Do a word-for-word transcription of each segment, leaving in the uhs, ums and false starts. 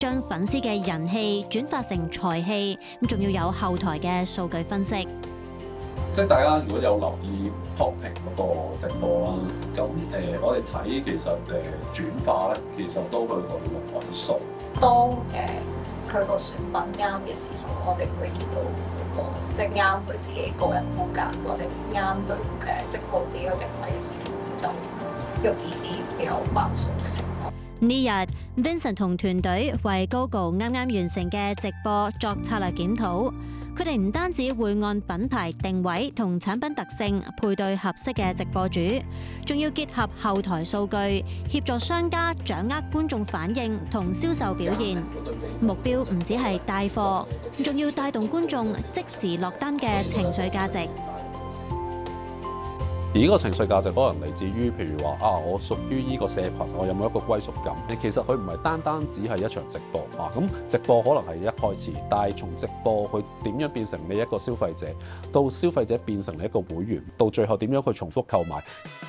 將粉絲嘅人氣轉化成財氣，咁仲要有後台嘅數據分析。 即係大家如果有留意 Popping 嗰個直播啦，咁誒、呃、我哋睇其實誒、呃、轉化咧，其實都去到六位數。 當誒佢個選品啱嘅時候，我哋會見到嗰個即係啱佢自己個人風格，或者啱佢嘅直播自己嘅定位嘅時候，就容易啲比較爆數嘅情況。 呢日 Vincent 同團隊為 Gogo 啱啱完成嘅直播作策略檢討。佢哋唔單止會按品牌定位同產品特性配對合適嘅直播主，仲要結合後台數據，協助商家掌握觀眾反應同銷售表現。目標唔只係帶貨，仲要帶動觀眾即時落單嘅情緒價值。 而呢個情緒價值可能嚟自於，譬如話啊，我屬於呢個社群，我有冇一個歸屬感？其實佢唔係單單只係一場直播啊。咁直播可能係一開始，但係從直播佢點樣變成你一個消費者，到消費者變成你一個會員，到最後點樣去重複購買？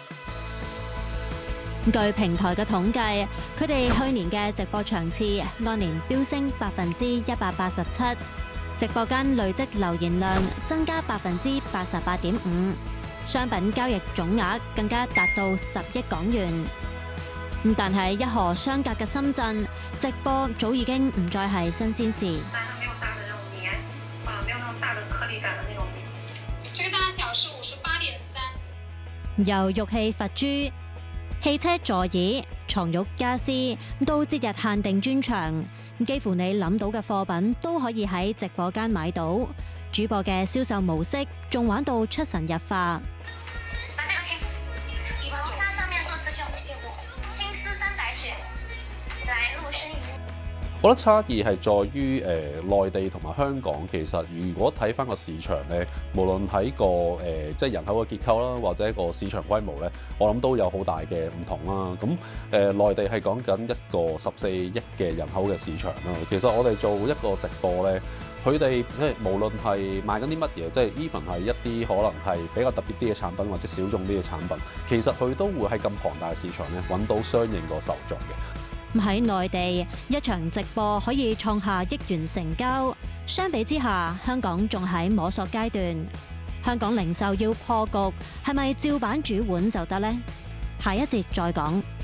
據平台嘅統計，佢哋去年嘅直播場次按年飆升百分之一百八十七，直播間累積留言量增加百分之八十八點五。商品交易總額更加達到十億港元。咁但係一河相隔嘅深圳，直播早已經唔再係新鮮事。 但係沒有大的那種黏，啊，沒有那種大的顆粒感的那種黏。這個大小是五十八點三。 由玉器佛珠、汽車座椅、床褥家私到節日限定專場，幾乎你諗到嘅貨品都可以喺直播間買到。主播嘅銷售模式仲玩到出神入化。 把這個青羽毛紗上面做刺繡的線布，青絲三百選，來陸生魚。 我覺得差異係在於誒、呃、內地同埋香港，其實如果睇翻個市場咧，無論喺個誒、呃、即係人口嘅結構啦，或者一個市場規模咧，我諗都有好大嘅唔同啦。咁誒、呃、內地係講緊一個十四億嘅人口嘅市場啦。其實我哋做一個直播咧，佢哋即係無論係賣緊啲乜嘢，即係 even 係一啲可能係比較特別啲嘅產品或者小眾啲嘅產品，其實佢都會喺咁龐大嘅市場咧揾到相應個受眾嘅。 喺內地，一場直播可以創下億元成交。相比之下，香港仲喺摸索階段。香港零售要破局，係咪照板煮碗就得呢？下一節再講。